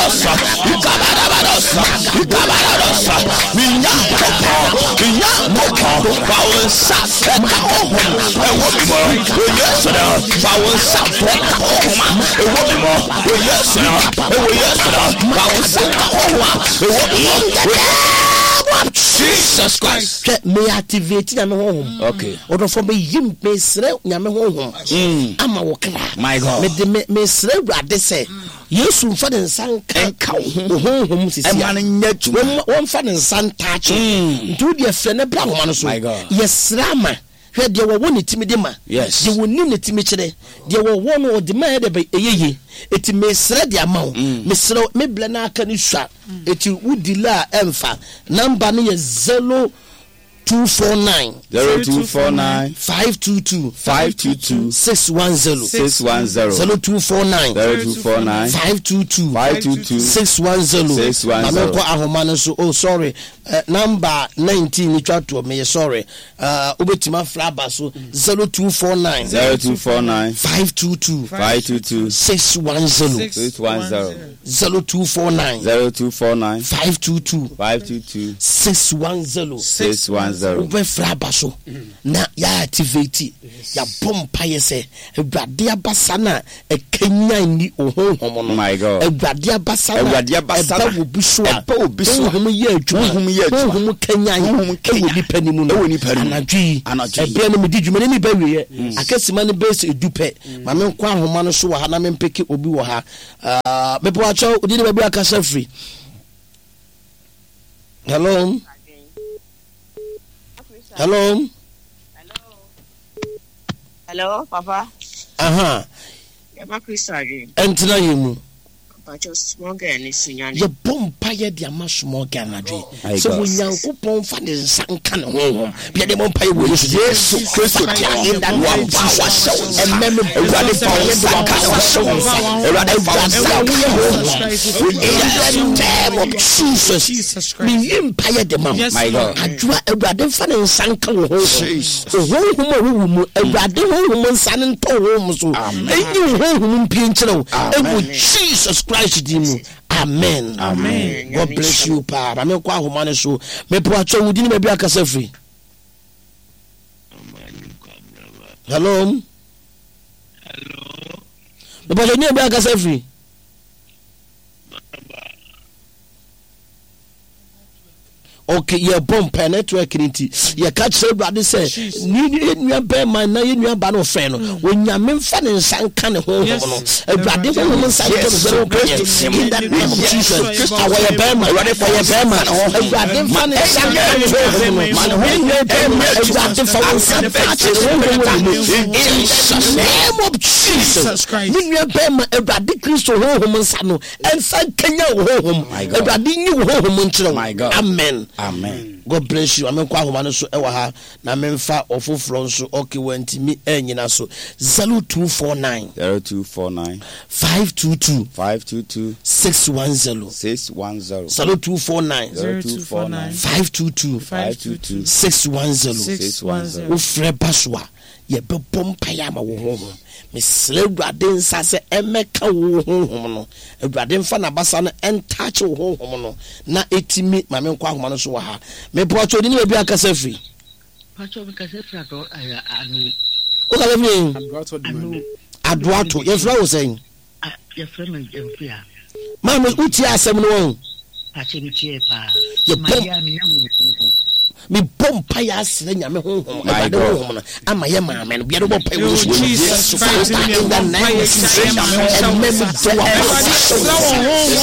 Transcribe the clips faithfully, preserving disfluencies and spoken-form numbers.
Ikabaradosa, Ikabaradosa, Ikabaradosa, Minya Popo, Minya Popo, Power Saseka Homa, and what more? Yes, sir, Power Saseka Homa, and what more? Yes, sir, yes, sir, Power Saseka Homa, and what more? Jesus Christ. Me activate na me home. Okay. Odo for me yim me sre nya me home. Ama wo kra. My God. Me de me me sre Awurade se. Yesu mfa den san kan ka wo honhom sisi. E man nya tuma. Won mfa den san taache. Ntu de fre ne bra homa no so. My God. Yesrama. Hwe de wo woni timi de ma. Yes. De woni ne timi kire. De wo wo no de ma de be eyeye. Eti me sre de ama wo. Me sre me bla na aka ni hwa. Eti wudila emfa. Number no ye zero two four nine zero two four nine five two two five two two six one zero six one zero zero two four nine zero two four nine five two two five two two six one zero six one zero. Ameko ahoma so oh sorry uh, number nineteen ni twa to me sorry uh obetima flaba so zero two four nine zero two four nine five two two five two two six one zero six one zero zero two four nine zero two four nine five two two five two two six one zero six one zero. Ube fraba so na ya activate ya bompa yese Awurade abasana e Kenya ni ohonhom no. My God. Awurade abasana Awurade abasana e ba obi so e ba obi so ohonhom ye adwuma ohonhom ye adwuma ohonhom Kenya ohonhom Kenya e nipa ni mu no e nipa ni anadwi anadwi e bia no medi dwuma ni ba wiye akasima ni base edupe ma me nkwa ahoma no so wa ha na me mpeke obi wo ha ah bepo acho odi ni ba bi akasa free. Hello. Hello. Hello. Hello, Papa. Aha. Ya ba Christo again. Entina yemu. Papa just small girl ni sinyane. Ye bompa ye dia ma small girl na dwe. So wonyankopon fa ne nsanka ne honhom. Bia de bompa ye wo Yesu Kristo dia in that one power show. Emem Awurade fa wo nsanka ne show. Awurade fa wo nsanka ne honhom. In the name of Jesus. Jesus Christ. Me yimpa ye de mam. My God. Adwa Awurade fa ne nsanka wo honhom. Honhom a wo mu Awurade honhom nsan nto honhom so. Enyi honhom mpie nkyerɛ wo. Ewu Jesus Christ dimu. Amen. Amen. God bless you, pa. Amen. Kwa humane so. Me po acho wudi ni me bia kasa free. Hello. Hello. Me po ni bia kasa free. Okay, your bomb per network nti ye catch Awurade say ni ni be man na ye nua ba no fe no wonya me mfa ne nsan ka ne ho ho no Awurade ho mo nsan ka no Christ in that name of Jesus our be man Awurade for your be man Awurade mfa ne nsan ka ne ho no man ho ne be man Awurade for wo nsan ka ne ho in the name of Jesus ni nua be man Awurade Kristo ho ho mo nsan no ensan kanya ho ho Awurade nyi ho ho mo nkyerɛ amen. Amen. God bless you. Amen. Kwa homa no so ewa ha na memfa ofofro nso okay wantimi enyina so zero two four nine zero two four nine five two two five two two six one zero six one zero zero two four nine zero two four nine five two two five two two six one zero six one zero. wo frɛ baswa ye be bompa ya ma wo ho me sele Awurade nsa se emeka wo honhom no Awurade mfa na basa no entache wo honhom no na etimi ma me nkwa ahoma no so wa ha me pocho ni be bi akasa free Pacho me kase fra do anu. o kala free Anu. adoato ye fra wo sen Ya fra me enfia. ma me uti asem no won Pacho mi tie pa. Ye Ma bom- ya mi na mo. me bompa ya asere nyame honhom Awurade honhom no ama ye ma me no bia do bompa wo so Jesus Christ. in the name of Jesus and me me do wa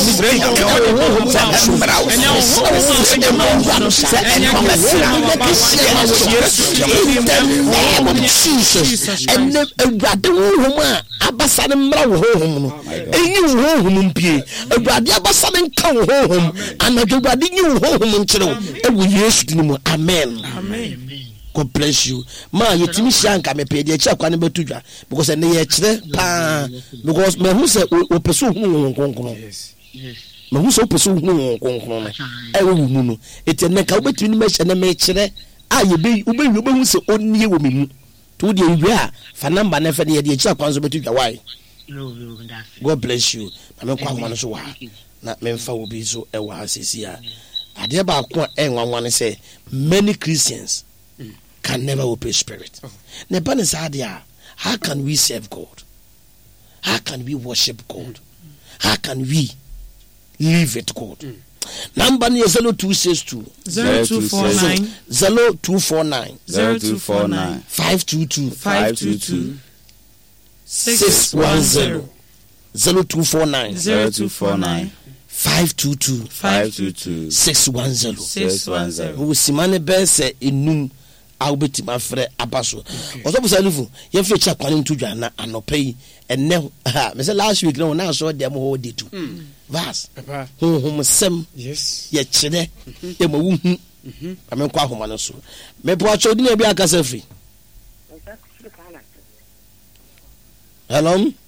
Jesus and Awurade honhom a abasa ne mra wo honhom no enyi wo honhom mpie Awurade abasa ne nka wo honhom anadwo Awurade nyi wo honhom nkyere wo ewu Yesu dinimu amen. Amen. God bless you. Ma yetimi shanka me pede echi akwa ne betudwa because ne ye kire pa because me hu se o peso hu nkonkron. Yes. Yes. Me hu se o peso hu nkonkron no. E wo mu no. Eti ne ka obetimi ne me hye ne me kire a ye be ube wi obe hu se onnie wo me mu. To de wi a fa number na fa ne ye de echi akwa so betudwa why. No, no, that's. God bless you. Na me kwa homa no so wa. na memfa wo bi so ewa asisi a ade ba ko enwanwa ne say many Christians mm. can never obey spirit. Oh. Ne ba ne sa ade a, how can we serve God? How can we worship God? Mm. How can we live with God? Mm. Number is zero two six two zero two four nine zero two four nine zero two four nine five two two five two two six one zero zero two four nine zero two four nine five two two five two two six one zero six one zero. Who simane bese enum awbeti mafre abaso. Oso busalufu ye fe cha kwani ntudwa na anopai enne ha me say last week no na so dem ho dey too. Vas papa hum sem yes ye chede e ma wu hu ame kwa homa no so me po acho di na bi akasa free. Hello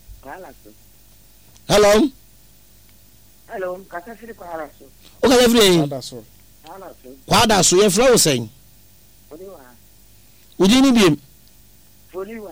hello hello kasa free kwa haraso o kasa free haraso kwa haraso ye free o sen foliwa udi ni bi foliwa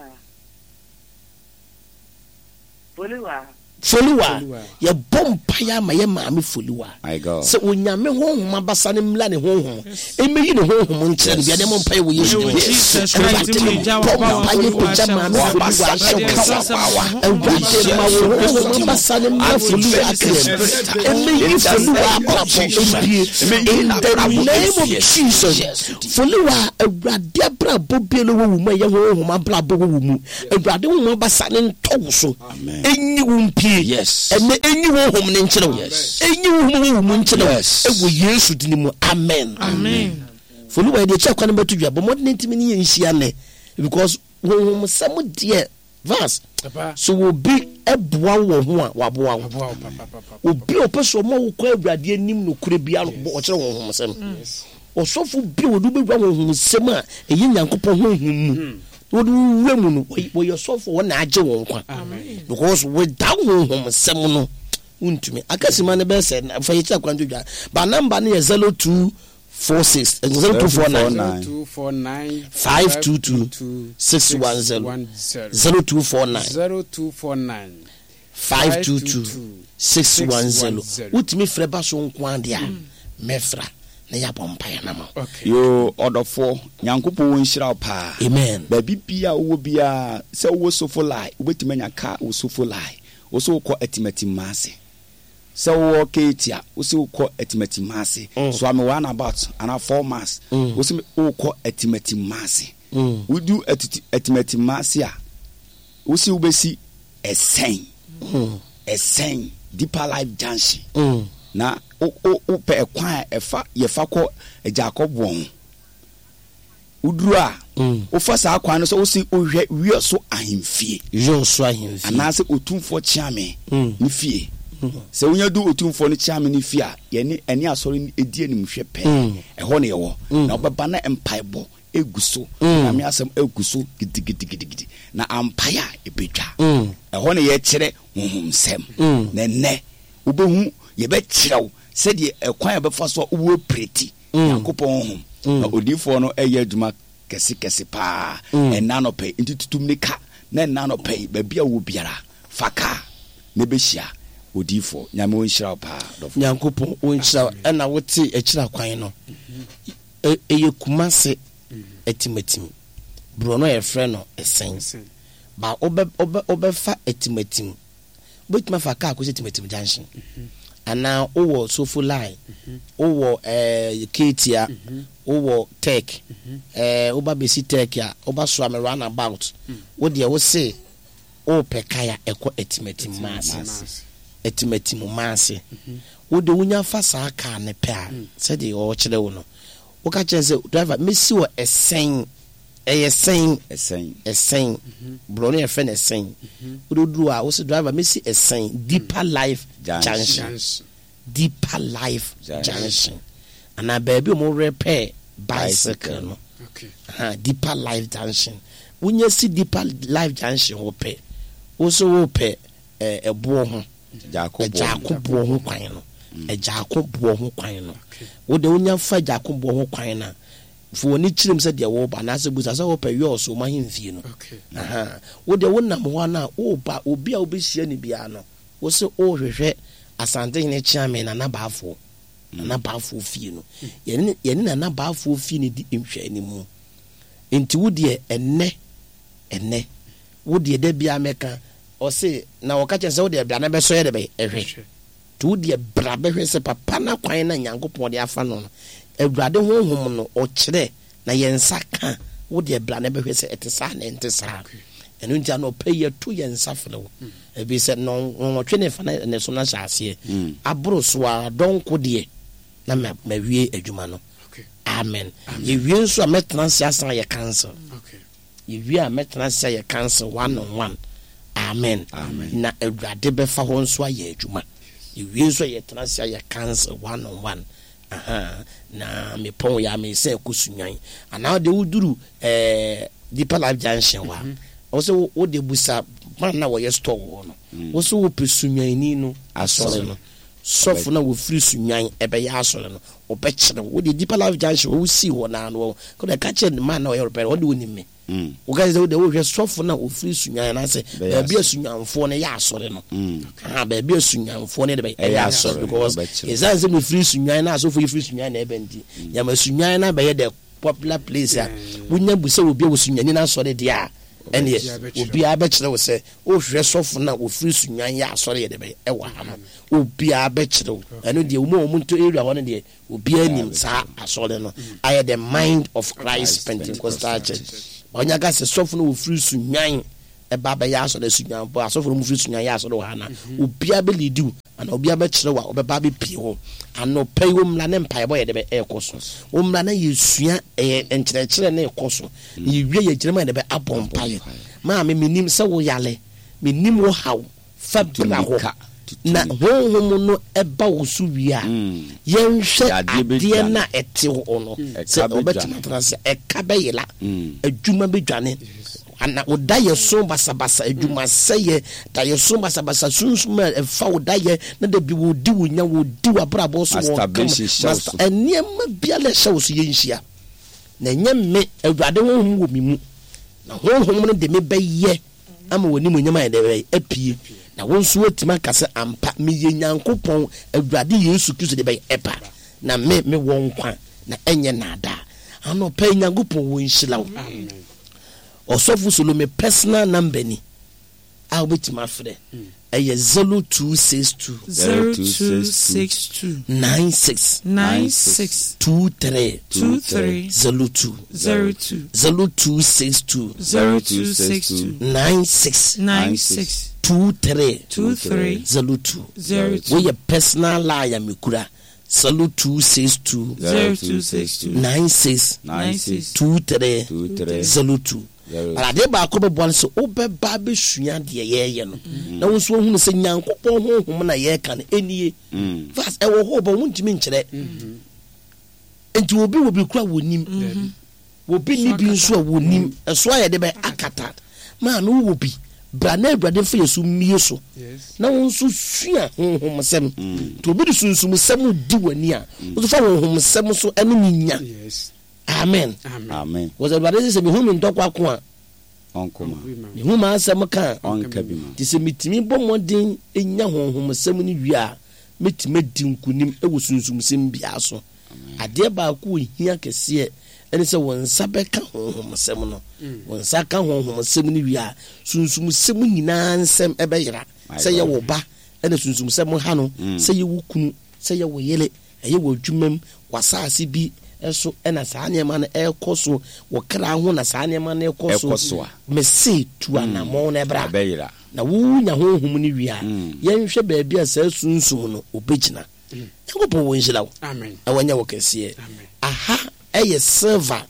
foliwa foliwa ye bompa ya ma ye ma me foliwa I go se onyame honhom abasa ne mla ne honhom emeyi ne honhom nkyere bia de mompa ye wo yesu Jesus Christ me jawa bompa ye ko jama me foliwa shawasa ewade ma wo honhom abasa ne mla foliwa akrem emeyi foliwa apapo empie in the name of Jesus foliwa ewade abra bobielo wo mu ye honhom abra bo wo mu ewade honhom abasa ne ntowo enyi wo mpie. Yes. And any woman in Chile. Yes. Any woman in Chile. Yes. And we use to do amen. Amen. For the way they check on to you, but more than intimate in Siane because when some dear verse. So will be a boa one wabua. Will be a person more quite radiant no could be out of watch on himself. Or so for be will be wrong with Sema, a young couple whom. Would women where yourself for one ajo one because without home semono unto me. I guess man the best said for each one to that. But number near zero two four six and zero two four nine two four nine five two two six one zero zero two four nine zero two four nine five two two six one zero. What me freba so nkwandia mefra. Okay. Yo order for Yankupo Winshira pa. Amen. Baby Pia will be a so was so for lie. Wait many a car was so for lie. Also call etimating massy. So Katia, also call etimating massy. So I'm one about and a four mass. Also call etimating massy. We do etimating massia. Also we see a saying. A saying. Deeper life dancing. Na o o o pe kwan efa ye fa ko Jacob won udura o fa sa kwan no so o si o hwe wi so ahemfie yo so ahemfie ana se otumfo chiame ni fie se wonya du otumfo no chiame ni fie a ye ni eni asori edi anim hwe pe e ho ne ye wo na obeba na empaibo eguso na me asem eguso gidigidigidi na ampaya ebetwa e ho ne ye kire honhom sem na ne obehu ye be kirew said ye ekwan be fa so wo preti yakopon hom na odifo no eye aduma kese kese pa enna no pe ntitutum ne ka na enna no pe ba bia wo biara faka ne be hia odifo nyame won hira pa yakopon won hira ena wote ekira kwan no eye kumase etimatim bro no ye frɛ no esen ba obe obe obe fa etimatim botima fa ka ko etimatim junction ana owo sofu line owo eh ketia owo tech eh oba besi tech ya oba so am run about wo de wo say o pekaya eko etimatim mass etimatim mass wo de wunya fa sa ka ne pe a se de o kire wo no wo ka kire se driver mesi wo esen eh esen esen esen bro no e fe na esen wo do a wo se driver mesi esen deeper life junction deeper life junction and a baby mo repair bicycle no okay ha deeper life junction when you see deeper life junction wo pe wo so wo pe eh ebo ho jakobo ho kwan no e jakobo ho kwan no wo de wonya fa jakobo ho kwan na fo ni chirim se de wo ba na se busa se wo pe yo so ma himfie no okay aha wo de wonam ho na wo ba obi a obehia ni bia no wo se o hwehwe asante ne chairman na nabaafo na nabaafo fie no yene yene na nabaafo fie ne di nhwe animu enti wo de enne enne wo de da bia meka o se na wo ka che se wo de bia na be so ye de be ehwe to wo de bra be hwe se papa na kwan na Nyankopon de afa no Awurade honhom no o kire na yensa ka wo de bra na be hwe se etesa na entesa enu ntia no pay ye to yensa flo e bi se no no twene fa na ne so na hyase abro so a donko de na ma wie adwuma no amen ye wie nso a metena siasa ye cancel Okay. ye wie a metena siasa ye cancel one on one amen na Awurade be fa ho nso a ye adwuma ye wie nso ye tena siasa ye cancel one on one aha na me pon ya me se kusunyan ana de wuduru eh Deeper Life Junction wa also wo de busa man na wo ye store wo no wo so wo pesunyan ni no asore no sofu na wo free sunyan ebe ya asore no obekire wo de Deeper Life Junction wo si wo na no ko de ka che man na wo ye repair wo de woni me wo ga de wo hwe sofu na wo free sunyan na se ba bia sunyanfo ne ya asore no ah ba bia sunyanfo ne de be ya asore because ezan se me free sunyan na so for free sunyan na ebe ndi ya ma sunyan na be ye de popular place a wonya bu se obi wo sunyan na asore de a ene obi abekire wo se o hwe sofu na wo free sunyan ya asore ye de be e wa ha obi abekire wo eno de wo mo nto area ho ne de obi anim sa asore no I the mind of Christ Pentecostal Church onya ga se sofu na wo free sunyan e ba ba ya asore sunyan bo asofu no free sunyan ya asore wo ha na obi abelidu ana obi abekire wa obeba be pie ho ano pay wo mla ne mpa ebo ye de be ekoso wo mla na yesua e enkyerɛkyerɛ na ekoso ni wie ye gyerema de be abompa ye ma me minim se wo yale minim wo haw fabra ho na honhom no eba wo su wi a yenhwɛ ade na ete ho no se obetuma trans e ka be yela adwuma be dwane ana odaye so basa basa adwuma seye daye so basa basa sunsuma e fa odaye na de bi wo di wo nya wo di wa brabo so wo master enema bia le hye wo so yenhia na nyemme Awurade honhom wo mimu na honhom no de me beye ama woni mo nyama de be apie na won so otima kase ampa me ye Nyankopon Awurade Yesu Kristo de be epa na me me won kwa na enye na ada ano pa Nyankopon wo nhila wo amen Osofu Solomon personal number ni a obetima frɛ ɛyɛ zero two six two zero two six two nine six nine six two three two three zero two zero two zero two six two zero two six two nine six nine six two three two three zero two zero two we your personal line mikura zero two six two zero two six two nine six nine six two three zero two ala de ba ko be bon so obeba be sua de ye ye no na wo so hu se Nyankopon honhom na ye ka no enie fast e wo ho bo wuntimi nkyere enti obi wo bi kura wonim wo bi ni bi nso a wonim eso aye de be akata ma no wo bi bra na Awurade fa yesu mie so na wo nso sua honhom sem to obi de sunsum sem di wani a wo fa honhom sem so eno nya amen amen was Awurade se me hu me ndokwa ko a onkoma me hu ma asem ka onka bi ma ti se mitimi bomodin enya honhom sem ni wi a metime dinkunim e wo sunsum sem bia so ade ba ko hia kese ene se won sa beka honhom sem no won sa ka honhom sem ni wi a sunsum sem nyina nsem e be yira se ye wo ba ene sunsum sem ha no se ye wo kunu se ye wo yele eye wo dwumam wasase bi eso ena saa niema na ekoso wo kra ho na saa niema na ekoso me se tu anamo na bra abeyira na wo nya honhom ni wi a yenhwe ba bia saa sunsum no obegina Nyankopon wo nhira wo amen awanya wo kese aha eye silver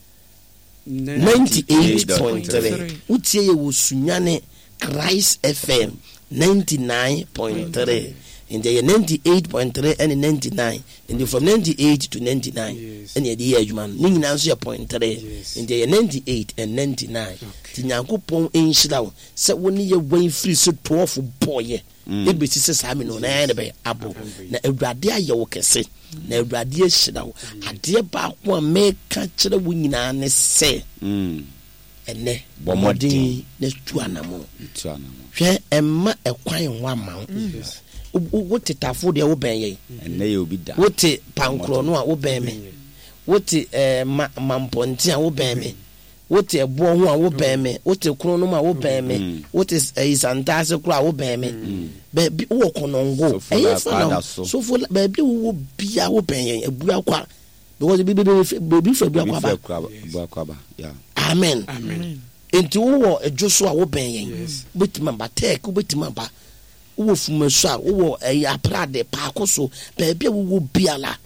ninety-eight point three utie ye wo sunyane Christ F M ninety-nine point three in the ninety-eight point three and ninety-nine, and the from ninety-eight to ninety-nine, yes. And the year you man, ning answer point three, yes. In the ninety-eight and ninety-nine. Tinyankopon in Shilao, said when you way free so powerful boy, it be says I mean on any abo, na Ebradia Yokese, na Ebradia Shilao, a dear back one make catch the wing and say, and ne bomodi ne tuanamo, tuanamo, share Emma a quiet one mount. wote tafo de wo ben ye ene ye obi da wote pankro no a wo ben me wote eh mamponti a wo ben me wote ebo ho a wo ben me wote kro no ma wo ben me wote isantase kro a wo ben me be wo konongo eh fa so fo be bi wo bia wo ben ye abu akwa because be be be fa bu akwa ba yeah amen amen enti wo edwo so a wo ben ye betima ba tek betima ba wo fumaso a wo eh aprade pa akoso be bia wo biala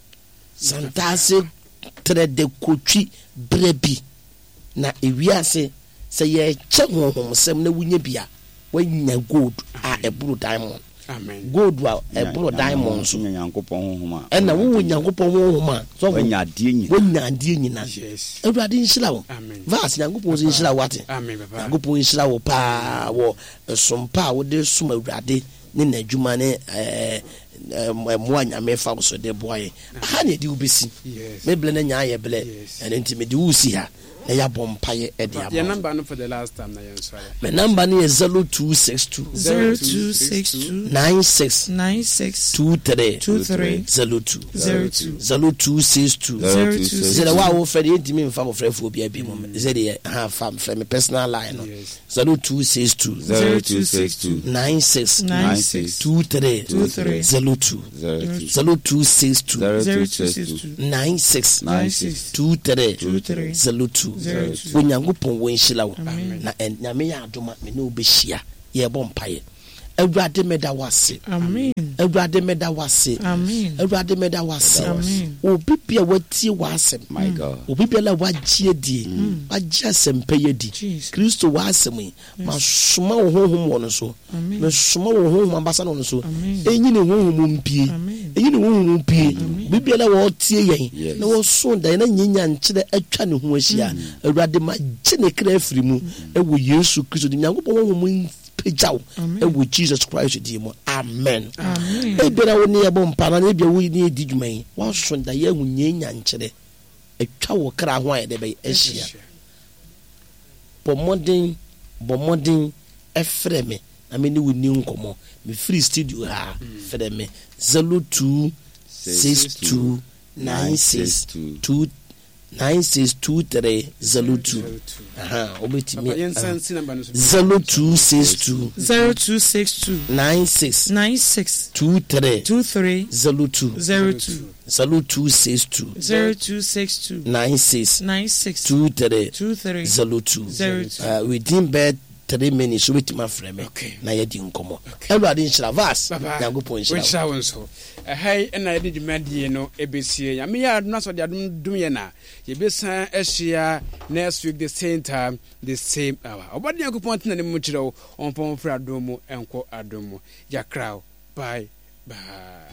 santase trede kotwi brebi na ewiase se ye che honhom sem na wunya bia wanya gold a eburu diamond amen gold wa eburu diamond so nyankopon honhom a ena wo nyankopon honhom a so wanya adie nyina wanya adie nyina ewurade nhyira wo vas nyankopon so nhyira wate amen baba nyankopon nhyira wo pa wo sompa wo de sum ewurade ne na adwuma ne eh mo anyame fa so de boye ha ne di ubesi me ble na nya ye ble ene ntime di usi ha na ya bompaye e de your number no for the last time na yen so my number ni is zero two six two zero two six two nine six nine six two three two three zero two zero two zero two six two zero two six zero wa wo fere ntime mfa mo fere fo bia bi mo zede ha fa fere me personal line no zero two six two zero two six two nine six nine six two three two three zero two zero two six two zero two six two nine six nine six two three two three zero two zero two onyankopon wo nhyira wo na nyame ya adoma me ne obehia ye bo mpaye Awurade meda wase amen Awurade meda wase amen Awurade meda wase amen obi bia watie wasem my god obi bia la wagie die wagie sempe ye di Kristo wasem yi masoma wo honhom wo no so me soma wo honhom ambasa no so enyi ne honhom mpie enyi ne honhom mpie obi bia la wo tie yen na wo so dan na nyinya nkyere atwa ne ho ahia Awurade ma gye ne kra afiri mu e wo Yesu Kristo di Nyankopon honhom pejaw e wo Jesus Christ di mo amen amen e bera wo ne yebo mpana na bia wo ni di dwuma yi wo so da ye hunye nya nkyere etwa wo kra ho aye de be ehia bomodin bomodin efre me na me ni wo ni nkomo me free studio ha fre me zero two six two nine six two nine six two three zero two aha obetimi zero two six two zero two six two nine six nine six two three two three zero two zero two zero two six two zero two six two nine six nine six two three two three zero two zero two uh, within bed three minutes with my friend na ye di nkomo Awurade nhyira vas Nyankopon nhyira nhyira won so ehai na ye di dwumadie no ebesie ya me ya na so de adum dum ye na ye besan ehia next week the same time the same hour obodi Nyankopon tena ne mu kyerɛ wo onpon fra adom mu enko adom mu ya crowd bye bye.